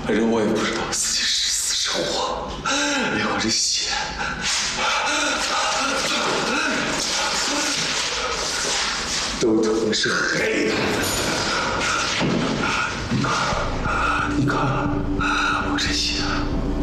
反正我也不知道自己是死是活，连我这血都他妈是黑的。